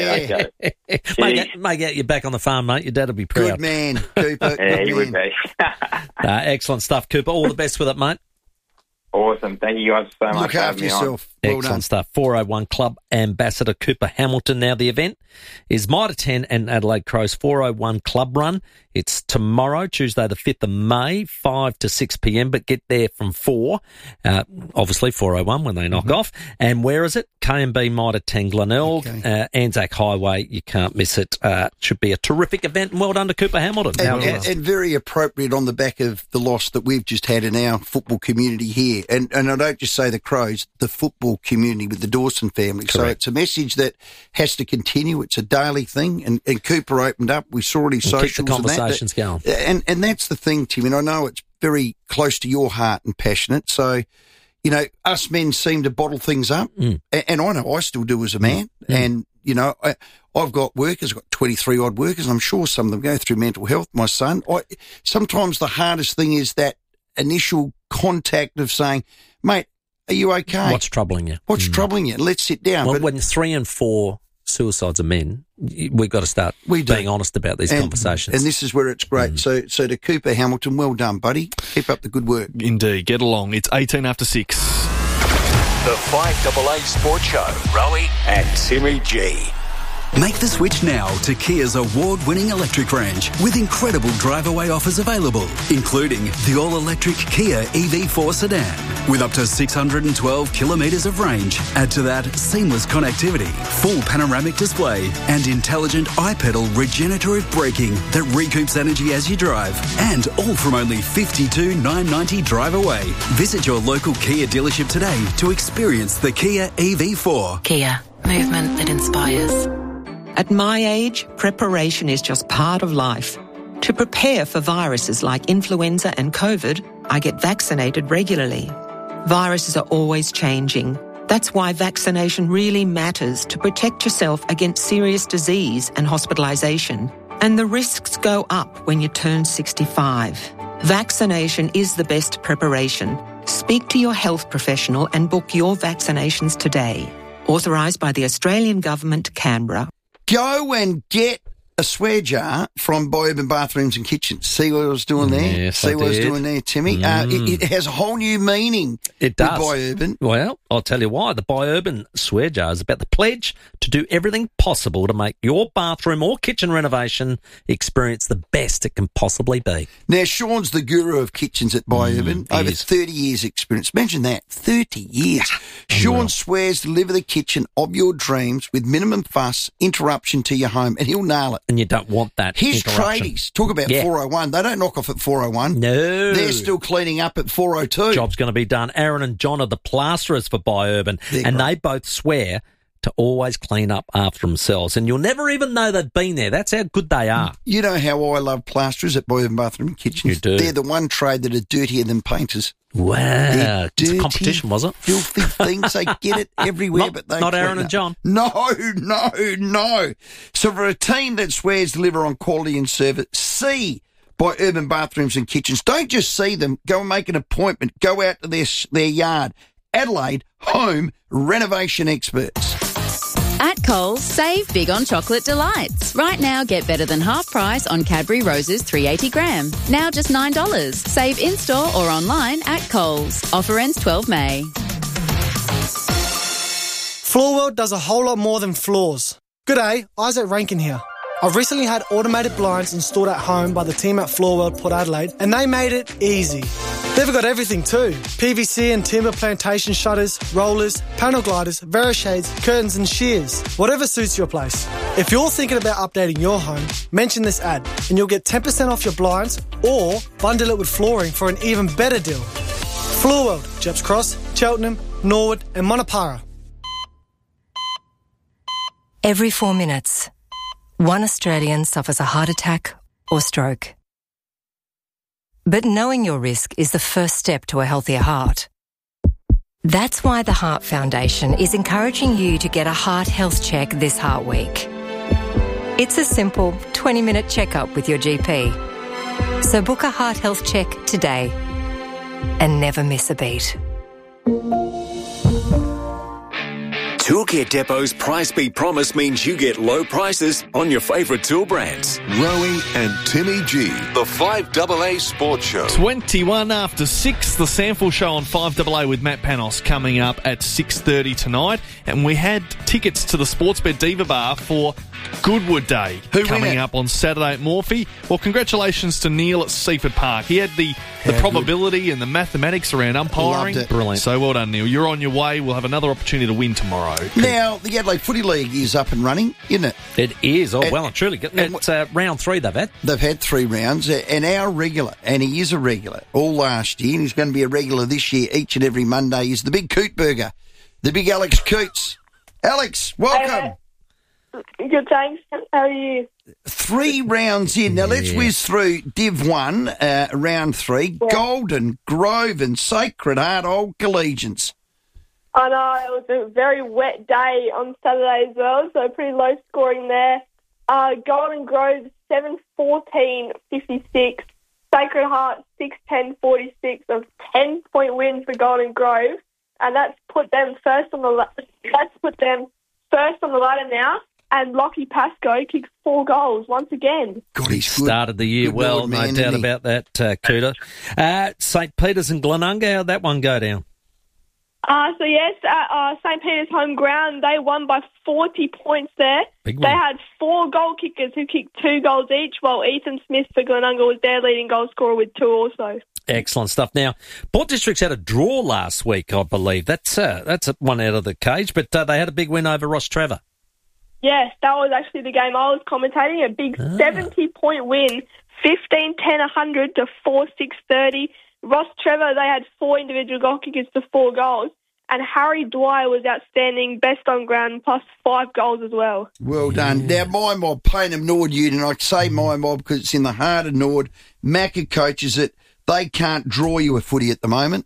vis. May get you back on the farm, mate. Your dad will be proud. Good man, Cooper. Yeah, he would be. Excellent stuff, Cooper. All the best with it, mate. Awesome. Thank you guys so much. Look after yourself. Well Excellent done. stuff. 401 Club Ambassador Cooper Hamilton. Now the event is Mitre 10 and Adelaide Crows 401 Club Run. It's tomorrow, Tuesday the 5th of May, 5 to 6 p.m, but get there from 4. Obviously 401 when they knock off. And where is it? K&B Mitre 10 Glenelg, Anzac Highway. You can't miss it. Should be a terrific event, and well done to Cooper Hamilton. And very appropriate on the back of the loss that we've just had in our football community here. And I don't just say the Crows, the football community with the Dawson family. Correct. So it's a message that has to continue. It's a daily thing. And Cooper opened up. We saw it his socials. Keep the conversations going. And that's the thing, Tim. And I know it's very close to your heart and passionate. So, you know, us men seem to bottle things up. And I know I still do as a man. And, you know, I've got workers, I've got 23 odd workers. I'm sure some of them go through mental health. My son, sometimes the hardest thing is that initial contact of saying, mate, are you okay? What's troubling you? What's troubling you? Let's sit down. Well, when 3 and 4 suicides are men, we've got to start being honest about these conversations. And this is where it's great. So to Cooper Hamilton, well done, buddy. Keep up the good work. Indeed. Get along. It's 18 after 6. The 5AA Sports Show. Rowie and Timmy G. Make the switch now to Kia's award-winning electric range with incredible drive-away offers available, including the all-electric Kia EV4 sedan with up to 612 kilometres of range. Add to that seamless connectivity, full panoramic display and intelligent iPedal regenerative braking that recoups energy as you drive. And all from only $52,990 drive away. Visit your local Kia dealership today to experience the Kia EV4. Kia, movement that inspires. At my age, preparation is just part of life. To prepare for viruses like influenza and COVID, I get vaccinated regularly. Viruses are always changing. That's why vaccination really matters to protect yourself against serious disease and hospitalisation. And the risks go up when you turn 65. Vaccination is the best preparation. Speak to your health professional and book your vaccinations today. Authorised by the Australian Government, Canberra. Go and get a swear jar from By Urban Bathrooms and Kitchens. See what I was doing there? Yes, See what I was doing there, Timmy? It has a whole new meaning. It does. With By Urban. Well, I'll tell you why. The By Urban swear jar is about the pledge to do everything possible to make your bathroom or kitchen renovation experience the best it can possibly be. Now, Sean's the guru of kitchens at By Urban. Over 30 years experience. Imagine that, 30 years. Sean swears to deliver the kitchen of your dreams with minimum fuss, interruption to your home, and he'll nail it. And you don't want that His interruption. tradies, talk about 401. They don't knock off at 401. No. They're still cleaning up at 402. Job's going to be done. Aaron and John are the plasterers for By Urban, and they both swear to always clean up after themselves. And you'll never even know they've been there. That's how good they are. You know how I love plasterers at By Urban Bathroom and Kitchens? You do. They're the one trade that are dirtier than painters. Wow. It's a competition, was it? Filthy things. They get it everywhere, but they not clean Aaron and up. John. No. So for a team that swears deliver on quality and service, see By Urban Bathrooms and Kitchens. Don't just see them. Go and make an appointment. Go out to their yard. Adelaide Home Renovation Experts. At Coles, save big on chocolate delights. Right now, get better than half price on Cadbury Roses 380 gram. Now just $9. Save in-store or online at Coles. Offer ends 12 May. Floor World does a whole lot more than floors. G'day, Isaac Rankin here. I've recently had automated blinds installed at home by the team at Floor World Port Adelaide, and they made it easy. They've got everything too. PVC and timber plantation shutters, rollers, panel gliders, Verishades, curtains and shears. Whatever suits your place. If you're thinking about updating your home, mention this ad and you'll get 10% off your blinds or bundle it with flooring for an even better deal. Floor World, Jeps Cross, Cheltenham, Norwood and Monopara. Every 4 minutes, one Australian suffers a heart attack or stroke. But knowing your risk is the first step to a healthier heart. That's why the Heart Foundation is encouraging you to get a heart health check this Heart Week. It's a simple 20-minute checkup with your GP. So book a heart health check today and never miss a beat. Toolkit Depot's Price Beat Promise means you get low prices on your favourite tool brands. Rowie and Timmy G, the 5AA Sports Show. 21 after 6, the Sample Show on 5AA with Matt Panos coming up at 6:30 tonight. And we had tickets to the Sportsbet Diva Bar for Goodwood Day coming up on Saturday at Morphy. Well, congratulations to Neil at Seaford Park. He had the probability and the mathematics around umpiring. Loved it. Brilliant. So well done, Neil. You're on your way. We'll have another opportunity to win tomorrow. Now, the Adelaide Footy League is up and running, isn't it? It is. Oh, well and truly. It's round 3 they've had. They've had 3 rounds, and our regular, and he is a regular, all last year, and he's going to be a regular this year, each and every Monday, is the big Coot Burger, the big Alex Coots. Alex, welcome. Good, thanks. How are you? 3 rounds in. Now, let's whiz through Div 1, round 3. Yeah. Golden, Grove and Sacred Heart, Old Collegians. I know, it was a very wet day on Saturday as well, so pretty low scoring there. Golden Grove, 7-14-56. Sacred Heart, 6-10-46, a 10-point win for Golden Grove. And that's put them first on the ladder now. And Lockie Pascoe kicked 4 goals once again. God, he's good. Started the year well, no doubt about that, Cooter. St. Peter's and Glenunga, how'd that one go down? So yes, at St. Peter's home ground, they won by 40 points there. They had 4 goal kickers who kicked 2 goals each, while Ethan Smith for Glenunga was their leading goal scorer with 2 also. Excellent stuff. Now, Port District's had a draw last week, I believe. That's one out of the cage, but they had a big win over Ross Trevor. Yes, that was actually the game I was commentating. A big 70-point win, 15-10-100 to 4-6-30. Ross Trevor, they had 4 individual goal kickers to 4 goals. And Harry Dwyer was outstanding, best on ground, plus 5 goals as well. Well done. Now, my mob, Payneham Nord Union, I say my mob because it's in the heart of Nord. Macca coaches it. They can't draw you a footy at the moment.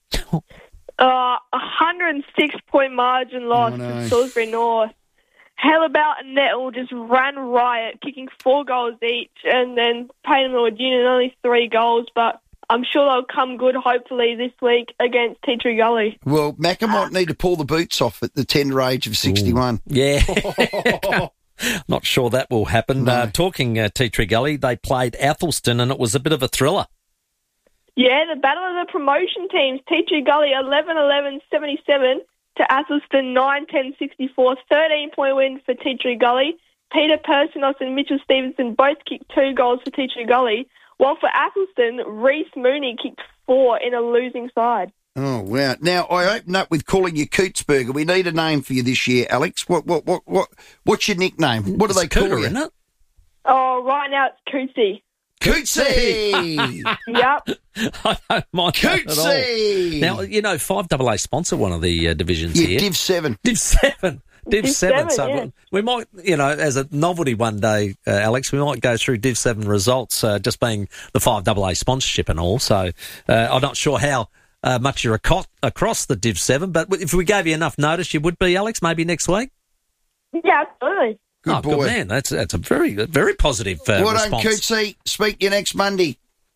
106-point margin loss to Salisbury North. Hellabout and Nettle just ran riot, kicking 4 goals each, and then Payneham Nord Union only 3 goals, but I'm sure they'll come good, hopefully, this week against Tea Tree Gully. Well, Macca might need to pull the boots off at the tender age of 61. Ooh. Yeah. Not sure that will happen. No. Talking Tea Tree Gully, they played Athelston, and it was a bit of a thriller. Yeah, the battle of the promotion teams. Tea Tree Gully 11-11-77 to Athelston 9-10-64. 13-point win for Tea Tree Gully. Peter Persinos and Mitchell Stevenson both kicked 2 goals for Tea Tree Gully. While for Athelston, Reece Mooney kicked 4 in a losing side. Oh, wow. Now, I open up with calling you Cootsburger. We need a name for you this year, Alex. What's your nickname? What do they call you? Isn't it? Oh, right now it's Cootsy. Cootsy! Yep. I don't mind Cootsy! Now, 5AA sponsor one of the divisions here. Div 7. Div 7. Div 7. So yeah. we might, as a novelty one day, Alex, we might go through Div 7 results, just being the 5AA sponsorship and all. So I'm not sure how much you're across the Div 7, but if we gave you enough notice, you would be, Alex, maybe next week? Yeah, absolutely. Good boy. Good man. That's a very, very positive well response. done, Cootsy. Speak to you next Monday.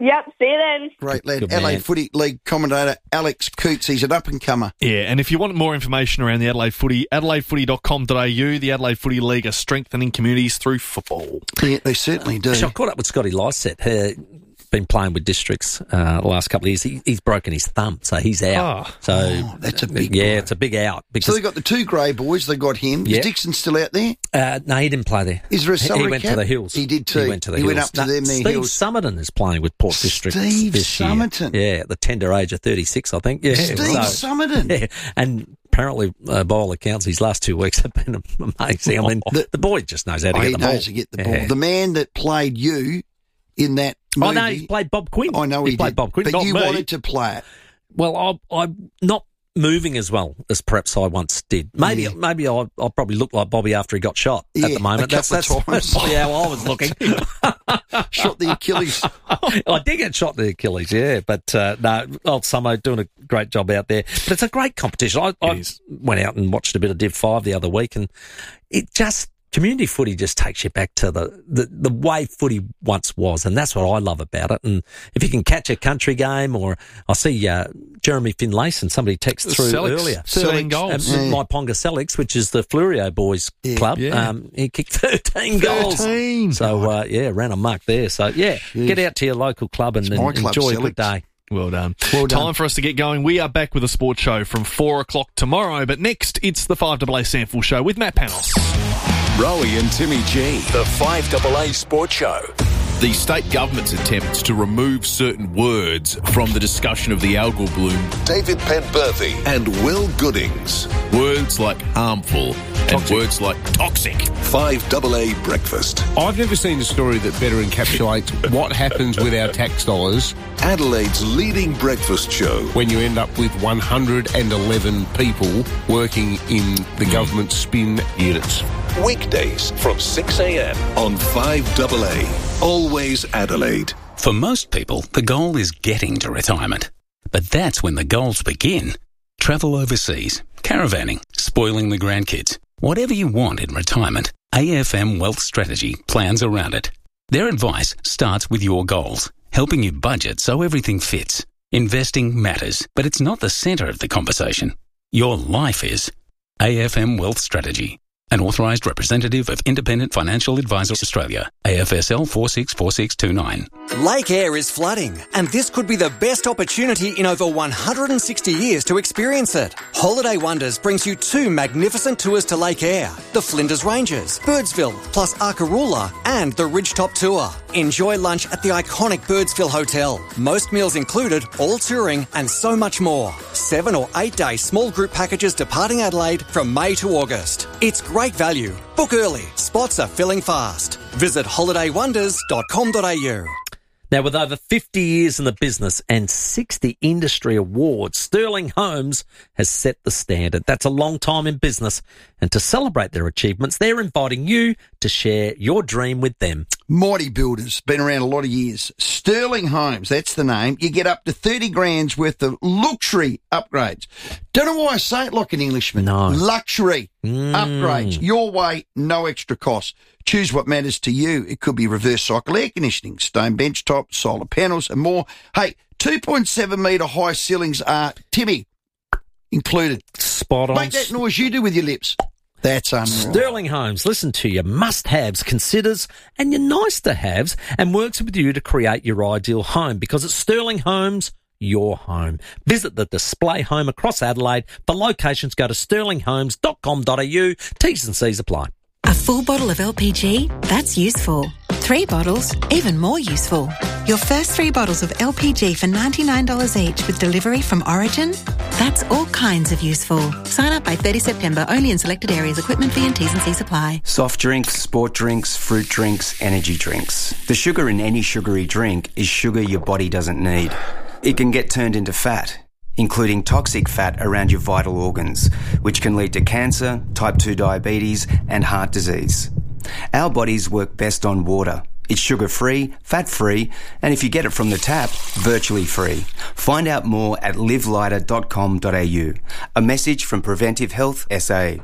Yep, see you then. Great lad. Good Adelaide man. Footy League commentator Alex Coots. He's an up-and-comer. Yeah, and if you want more information around the Adelaide Footy, adelaidefooty.com.au, the Adelaide Footy League are strengthening communities through football. Yeah, they certainly do. Actually, I caught up with Scotty Lysett. Been playing with districts the last couple of years. He's broken his thumb, so he's out. That's a big blow. it's a big out. Because, So they got the two grey boys. They got him. Yeah. Is Dixon still out there? no, he didn't play there. Is there a salary He went cap? to the Hills. He did too. He went to the He Hills. went up to them, their Steve Hills. Summerton is playing with Port District Steve this Summerton. year. Yeah, at the tender age of 36, I think. Yeah, Steve Summerton. Yeah, and apparently, by all accounts, his last 2 weeks have been amazing. I mean, the boy just knows how to get the ball. He knows to get the ball. The man that played you in that movie. Oh, no, he played Bob Quinn. I know he played did. Bob Quinn, But not you me. wanted to play it. Well, I'm not moving as well as perhaps I once did. Maybe I'll probably look like Bobby after he got shot at the moment. That's probably how I was looking. Shot the Achilles. I did get shot the Achilles, yeah. But no, old Summo doing a great job out there. But it's a great competition. I went out and watched a bit of Div 5 the other week, and it just... Community footy just takes you back to the way footy once was, and that's what I love about it. And if you can catch a country game, or I see Jeremy Finlayson, somebody texted through earlier. 13 goals. My Ponga Selix, which is the Flurio Boys club, he kicked 13 goals. 13. So, ran amok there. So, get out to your local club and my club, enjoy a Selix. good day. Well done. Well done. Time for us to get going. We are back with a sports show from 4 o'clock tomorrow, but next it's the 5AA Sample Show with Matt Panos. Rowie and Timmy G, the 5AA Sports Show. The state government's attempts to remove certain words from the discussion of the algal bloom. David Penberthy and Will Goodings. Words like harmful and words like toxic. 5AA Breakfast. I've never seen a story that better encapsulates what happens with our tax dollars. Adelaide's leading breakfast show. When you end up with 111 people working in the government spin units. Weekdays from 6 a.m. on 5AA. Always Adelaide. For most people, the goal is getting to retirement. But that's when the goals begin. Travel overseas, caravanning, spoiling the grandkids. Whatever you want in retirement, AFM Wealth Strategy plans around it. Their advice starts with your goals, helping you budget so everything fits. Investing matters, but it's not the centre of the conversation. Your life is. AFM Wealth Strategy. An authorised representative of Independent Financial Advisors Australia, AFSL 464629. Lake Eyre is flooding, and this could be the best opportunity in over 160 years to experience it. Holiday Wonders brings you 2 magnificent tours to Lake Eyre, the Flinders Ranges, Birdsville, plus Arkaroola, and the Ridgetop Tour. Enjoy lunch at the iconic Birdsville Hotel. Most meals included, all touring, and so much more. 7 or 8 day small group packages departing Adelaide from May to August. It's great value. Book early. Spots are filling fast. Visit holidaywonders.com.au. Now, with over 50 years in the business and 60 industry awards, Sterling Homes has set the standard. That's a long time in business. And to celebrate their achievements, they're inviting you to share your dream with them. Mighty Builders, been around a lot of years. Sterling Homes, that's the name. You get up to 30 grand's worth of luxury upgrades. Don't know why I say it like an Englishman. No. Luxury upgrades. Your way, no extra cost. Choose what matters to you. It could be reverse cycle air conditioning, stone bench top, solar panels and more. Hey, 2.7 metre high ceilings are, Timmy, included. Spot on. Make that noise you do with your lips. That's unreal. Sterling Homes, listen to your must-haves, considers, and your nice-to-haves, and works with you to create your ideal home, because it's Sterling Homes, your home. Visit the display home across Adelaide. For locations, go to sterlinghomes.com.au. T's and C's apply. A full bottle of LPG? That's useful. 3 bottles? Even more useful. Your first 3 bottles of LPG for $99 each with delivery from Origin? That's all kinds of useful. Sign up by 30 September, only in selected areas. Equipment fee and T's and C's apply. Soft drinks, sport drinks, fruit drinks, energy drinks. The sugar in any sugary drink is sugar your body doesn't need. It can get turned into fat, including toxic fat around your vital organs, which can lead to cancer, type 2 diabetes, and heart disease. Our bodies work best on water. It's sugar-free, fat-free, and if you get it from the tap, virtually free. Find out more at livelighter.com.au. A message from Preventive Health SA.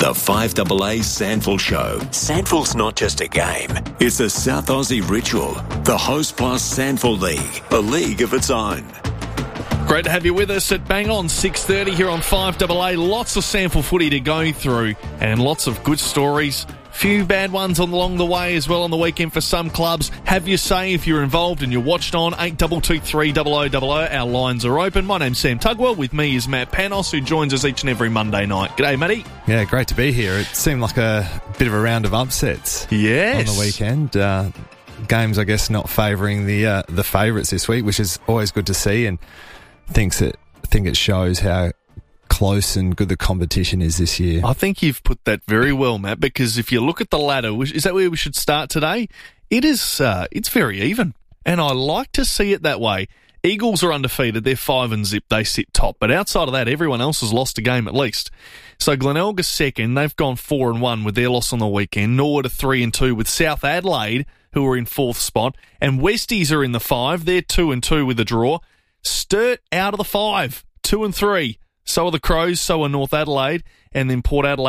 The 5AA Sandful Show. Sandful's not just a game. It's a South Aussie ritual. The Host Plus Sandful League. A league of its own. Great to have you with us at bang on 6:30 here on 5AA. Lots of sample footy to go through and lots of good stories. Few bad ones along the way as well on the weekend for some clubs. Have your say if you're involved and you're watched on 8223 0000. Our lines are open. My name's Sam Tugwell. With me is Matt Panos, who joins us each and every Monday night. G'day, Matty. Yeah, great to be here. It seemed like a bit of a round of upsets. Yes. On the weekend. Games, I guess, not favouring the favourites this week, which is always good to see, and I think it shows how close and good the competition is this year. I think you've put that very well, Matt, because if you look at the ladder, is that where we should start today? It is, it's very even, and I like to see it that way. Eagles are undefeated, they're 5-0, they sit top, but outside of that, everyone else has lost a game at least. So Glenelga's second, they've gone 4-1 with their loss on the weekend. Norwood are 3-2 with South Adelaide, who are in fourth spot, and Westies are in the 5, they're 2-2 with a draw. Sturt out of the 5, 2-3. So are the Crows, so are North Adelaide, and then Port Adelaide